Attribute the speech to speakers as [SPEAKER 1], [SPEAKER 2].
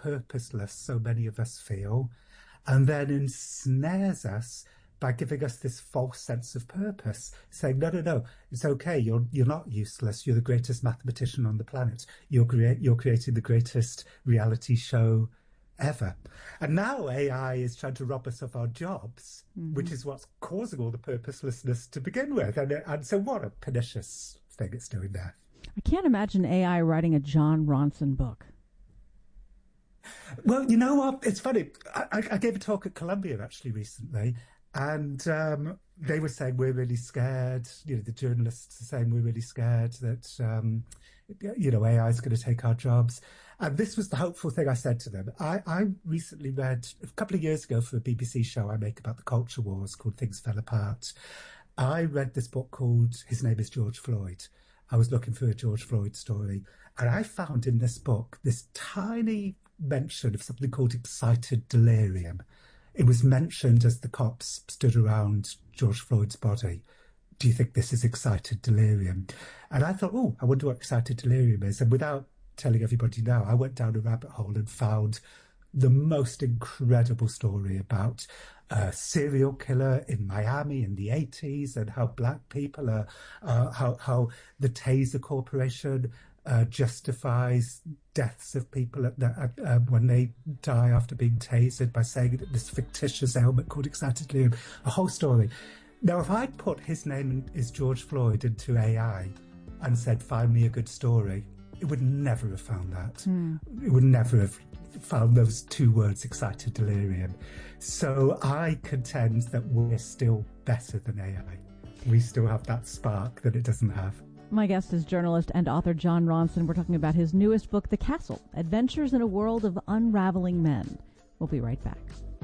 [SPEAKER 1] purposeless so many of us feel, and then ensnares us by giving us this false sense of purpose, saying, no, no, no, it's okay. You're not useless. You're the greatest mathematician on the planet. You're creating the greatest reality show ever. And now AI is trying to rob us of our jobs, which is what's causing all the purposelessness to begin with. And so what a pernicious thing it's doing there.
[SPEAKER 2] I can't imagine AI writing a John Ronson book.
[SPEAKER 1] Well, you know what? It's funny. I gave a talk at Columbia actually recently, and they were saying we're really scared. You know, the journalists are saying we're really scared that AI is going to take our jobs. And this was the hopeful thing I said to them. I recently read a couple of years ago for a BBC show I make about the culture wars called Things Fell Apart. I read this book called His Name is George Floyd. I was looking for a George Floyd story, and I found in this book this tiny mention of something called excited delirium. It was mentioned as the cops stood around George Floyd's body. Do you think this is excited delirium? And I thought, oh, I wonder what excited delirium is. And without telling everybody now, I went down a rabbit hole and found the most incredible story about a serial killer in Miami in the 80s and how black people are, how the Taser Corporation justifies deaths of people when they die after being tasered by saying that this fictitious ailment called excited delirium. A whole story. Now, if I'd put His Name is George Floyd into AI and said, find me a good story, it would never have found that. It would never have found those two words, excited delirium. So I contend that we're still better than AI. We still have that spark that it doesn't have.
[SPEAKER 2] My guest is journalist and author John Ronson. We're talking about his newest book, The Castle, Adventures in a World of Unraveling Men. We'll be right back.